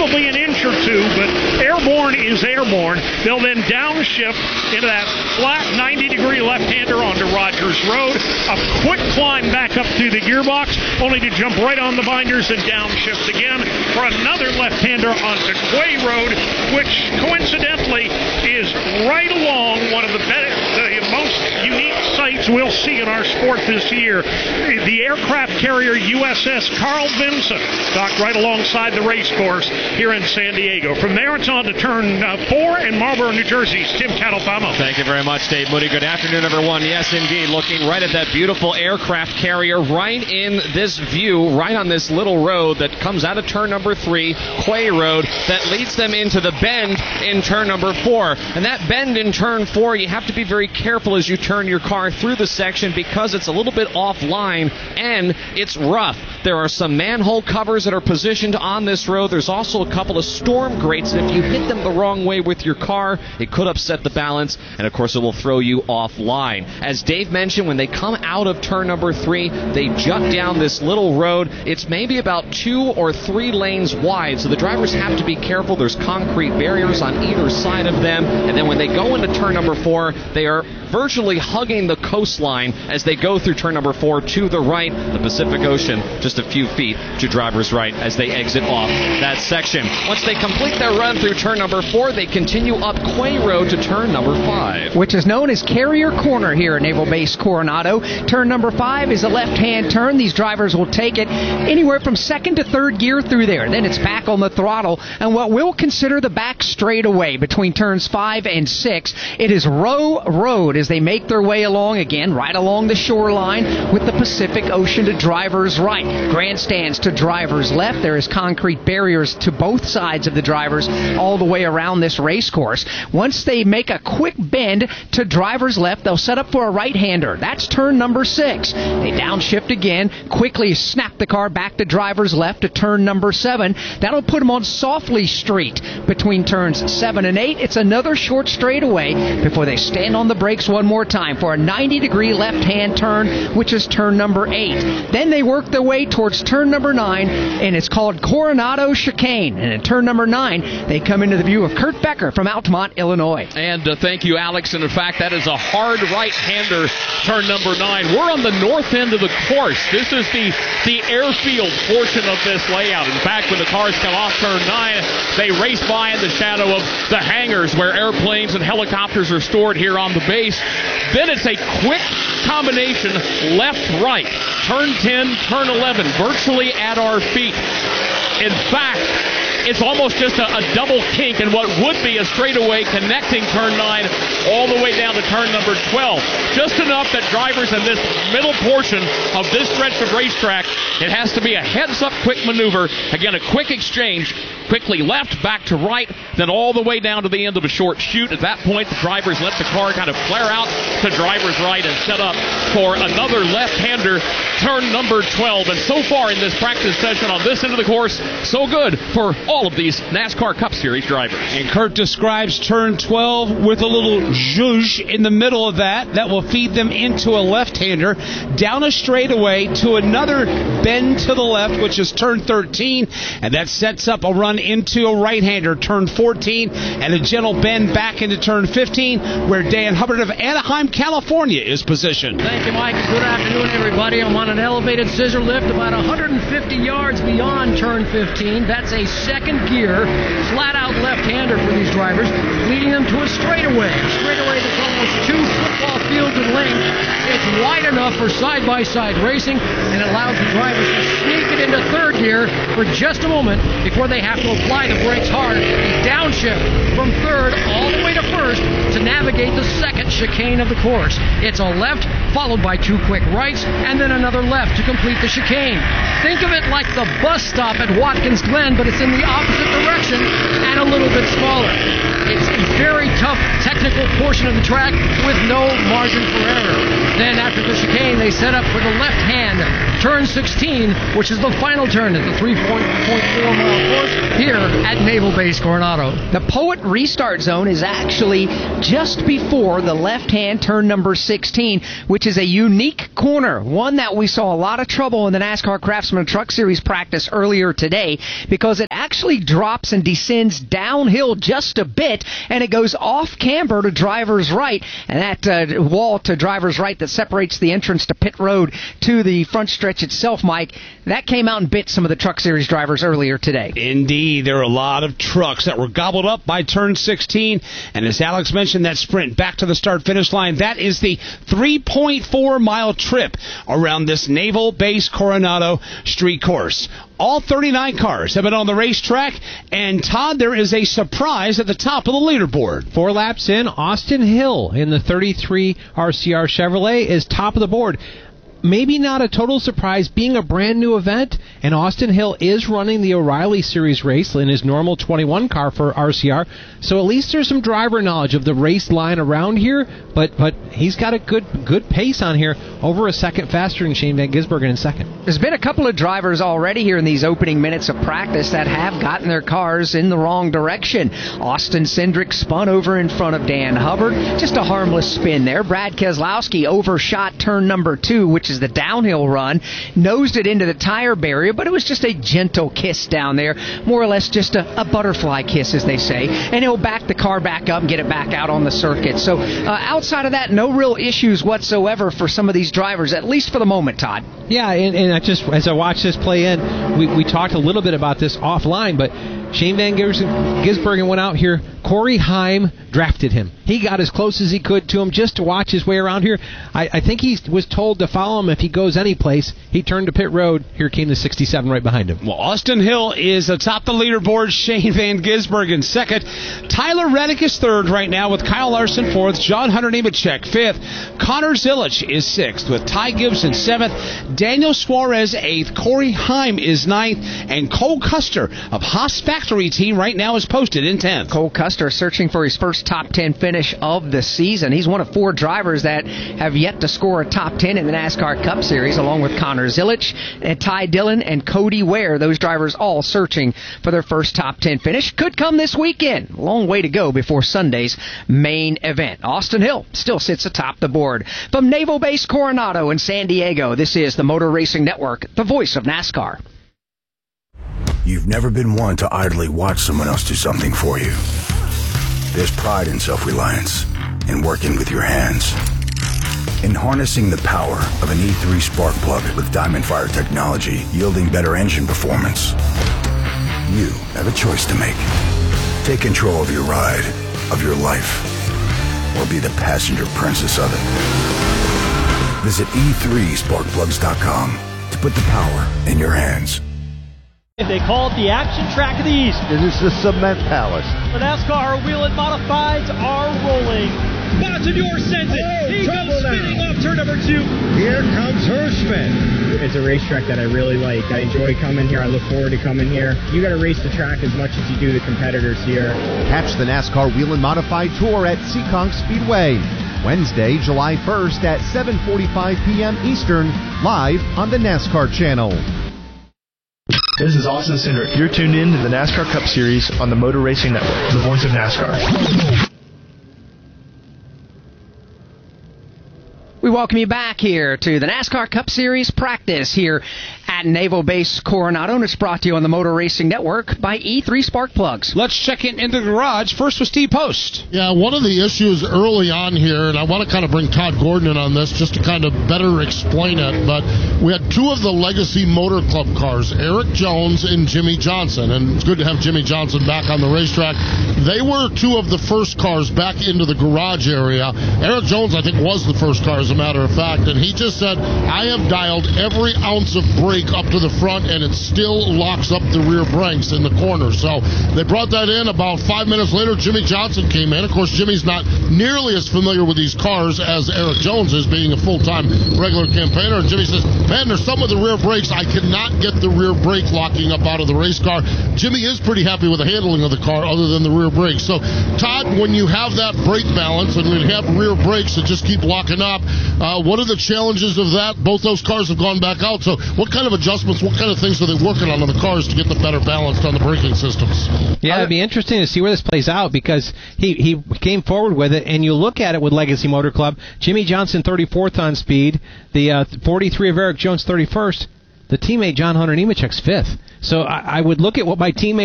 probably an inch or two, but airborne is airborne. They'll then downshift into that flat 90-degree left-hander onto Rogers Road. A quick climb back up through the gearbox, only to jump right on the binders and downshift again for another left-hander onto Quay Road, which coincidentally is right along one of the most unique sights we'll see in our sport this year. The aircraft carrier USS Carl Vinson, docked right alongside the race course here in San Diego. From there, it's on to turn 4 in Marlboro, New Jersey's Tim Catalfamo. Thank you very much, Dave Moody. Good afternoon, everyone. Yes, indeed, looking right at that beautiful aircraft carrier right in this view, right on this little road that comes out of turn number 3, Quay Road, that leads them into the bend in turn number 4. And that bend in turn 4, you have to be very careful as you turn your car through the section because it's a little bit offline and it's rough. There are some manhole covers that are positioned on this road. There's also a couple of storm grates, and if you hit them the wrong way with your car, it could upset the balance, and of course it will throw you offline. As Dave mentioned, when they come out of turn number 3, they jut down this little road. It's maybe about 2 or 3 lanes wide, so the drivers have to be careful. There's concrete barriers on either side of them, and then when they go into turn number 4, they are virtually hugging the coastline as they go through turn number 4 to the right, the Pacific Ocean just a few feet to driver's right as they exit off that section. Once they complete their run through turn number 4, they continue up Quay Road to turn number 5, which is known as Carrier Corner here at Naval Base Coronado. Turn number 5 is a left-hand turn. These drivers will take it anywhere from 2nd to 3rd gear through there. Then it's back on the throttle, and what we'll consider the back straightaway between turns 5 and 6. It is Row Road as they make their way along again, right along the shoreline with the Pacific Ocean to driver's right. Grandstands to driver's left. There is concrete barriers to both sides of the drivers all the way around this race course. Once they make a quick bend to driver's left, they'll set up for a right-hander. That's turn number 6. They downshift again, quickly snap the car back to driver's left to turn number 7. That'll put them on Softly Street between turns 7 and 8. It's another short straightaway before they stand on the brakes one more time for a 90-degree left-hand turn, which is turn number 8. Then they work their way towards turn number 9, and it's called Coronado Chicane. And in turn number 9, they come into the view of Kurt Becker from Altamont, Illinois. And thank you, Alex. And in fact, that is a hard right-hander, turn number 9. We're on the north end of the course. This is the airfield portion of this layout. In fact, when the cars come off turn 9, they race by in the shadow of the hangars where airplanes and helicopters are stored here on the base. Then it's a quick combination left-right. Turn 10, turn 11, virtually at our feet. In fact, it's almost just a double kink in what would be a straightaway connecting turn 9 all the way down to turn number 12. Just enough that drivers in this middle portion of this stretch of racetrack, it has to be a heads-up quick maneuver. Again, a quick exchange. Quickly left, back to right, then all the way down to the end of a short chute. At that point, the drivers let the car kind of flare out to driver's right and set up for another left-hander, turn number 12. And so far in this practice session on this end of the course, so good for all of these NASCAR Cup Series drivers. And Kurt describes turn 12 with a little zhuzh in the middle of that. That will feed them into a left-hander, down a straightaway to another bend to the left, which is turn 13, and that sets up a run into a right-hander, turn 14, and a gentle bend back into turn 15, where Dan Hubbard of Anaheim, California is positioned. Thank you, Mike. Good afternoon, everybody. I'm on an elevated scissor lift about 150 yards beyond turn 15. That's a second gear, flat-out left-hander for these drivers, leading them to a straightaway. A straightaway that's almost 2 football fields in length. It's wide enough for side-by-side racing, and it allows the drivers to sneak it into third gear for just a moment before they have to apply the brakes hard. A downshift from third all the way to first to navigate the second chicane of the course. It's a left followed by 2 quick rights and then another left to complete the chicane. Think of it like the bus stop at Watkins Glen, but it's in the opposite direction and a little bit smaller. It's a very tough technical portion of the track with no margin for error. Then after the chicane, they set up for the left hand, turn 16, which is the final turn at the 3.4 mile course. here at Naval Base Coronado. The Poet restart zone is actually just before the left-hand turn number 16, which is a unique corner, one that we saw a lot of trouble in the NASCAR Craftsman Truck Series practice earlier today, because it actually drops and descends downhill just a bit, and it goes off camber to driver's right, and that wall to driver's right that separates the entrance to pit road to the front stretch itself, Mike, that came out and bit some of the Truck Series drivers earlier today. Indeed, there are a lot of trucks that were gobbled up by turn 16, and as Alex mentioned, that sprint back to the start-finish line, that is the 3.4-mile trip around this Naval Base Coronado street course. All 39 cars have been on the racetrack, and Todd, there is a surprise at the top of the leaderboard. 4 laps in, Austin Hill in the 33 RCR Chevrolet is top of the board. Maybe not a total surprise, being a brand new event, and Austin Hill is running the O'Reilly Series race in his normal 21 car for RCR, so at least there's some driver knowledge of the race line around here, but he's got a good pace on here, over a second faster than Shane Van Gisbergen in second. There's been a couple of drivers already here in these opening minutes of practice that have gotten their cars in the wrong direction. Austin Cindric spun over in front of Dan Hubbard, just a harmless spin there. Brad Keselowski overshot turn number 2, which is the downhill run, nosed it into the tire barrier, but it was just a gentle kiss down there, more or less just a butterfly kiss, as they say, and he'll back the car back up and get it back out on the circuit. So outside of that, no real issues whatsoever for some of these drivers, at least for the moment, Todd. Yeah, and I just, as I watched this play in, we talked a little bit about this offline, but Shane Van Gisbergen went out here. Corey Heim drafted him. He got as close as he could to him just to watch his way around here. I think he was told to follow him if he goes any place. He turned to pit road. Here came the 67 right behind him. Well, Austin Hill is atop the leaderboard. Shane Van Gisbergen second. Tyler Reddick is third right now with Kyle Larson fourth. John Hunter Nemechek fifth. Connor Zilich is sixth with Ty Gibson seventh. Daniel Suarez eighth. Corey Heim is ninth. And Cole Custer of Haas Factory Team right now is posted in 10th. Cole Custer searching for his first top 10 finish of the season. He's one of 4 drivers that have yet to score a top 10 in the NASCAR Cup Series, along with Connor Zilich and Ty Dillon and Cody Ware. Those drivers all searching for their first top 10 finish. Could come this weekend. Long way to go before Sunday's main event. Austin Hill still sits atop the board. From Naval Base Coronado in San Diego, this is the Motor Racing Network, the voice of NASCAR. You've never been one to idly watch someone else do something for you. There's pride in self-reliance, in working with your hands, in harnessing the power of an E3 spark plug with Diamond Fire technology, yielding better engine performance. You have a choice to make. Take control of your ride, of your life, or be the passenger princess of it. Visit e3sparkplugs.com to put the power in your hands. They call it the Action Track of the East. It is the Cement Palace. The NASCAR Wheel and Modifieds are rolling. Bonsignor sends it. He goes spinning off turn number 2. Here comes Hirschman. It's a racetrack that I really like. I enjoy coming here. I look forward to coming here. You got to race the track as much as you do the competitors here. Catch the NASCAR Wheel and Modified Tour at Seekonk Speedway. Wednesday, July 1st at 7:45 p.m. Eastern, live on the NASCAR Channel. This is Austin Cindric. You're tuned in to the NASCAR Cup Series on the Motor Racing Network, the voice of NASCAR. We welcome you back here to the NASCAR Cup Series practice here at Naval Base Coronado, and it's brought to you on the Motor Racing Network by E3 Spark Plugs. Let's check in into the garage. First with Steve Post. Yeah, one of the issues early on here, and I want to kind of bring Todd Gordon in on this just to kind of better explain it, but we had 2 of the Legacy Motor Club cars, Eric Jones and Jimmy Johnson, and it's good to have Jimmy Johnson back on the racetrack. They were 2 of the first cars back into the garage area. Eric Jones, I think, was the first car, as a matter of fact, and he just said, I have dialed every ounce of brake up to the front, and it still locks up the rear brakes in the corner. So they brought that in. About 5 minutes later, Jimmy Johnson came in. Of course, Jimmy's not nearly as familiar with these cars as Eric Jones is, being a full-time regular campaigner. And Jimmy says, man, there's some of the rear brakes. I cannot get the rear brake locking up out of the race car. Jimmy is pretty happy with the handling of the car other than the rear brakes. So, Todd, when you have that brake balance and when you have rear brakes that just keep locking up, What are the challenges of that? Both those cars have gone back out. So what kind of adjustments, what kind of things are they working on the cars to get them better balanced on the braking systems? Yeah, it'd be interesting to see where this plays out because he came forward with it, and you look at it with Legacy Motor Club. Jimmy Johnson 34th on speed, the 43 of Eric Jones 31st. The teammate John Hunter Nemechek's 5th. So I would look at what my teammate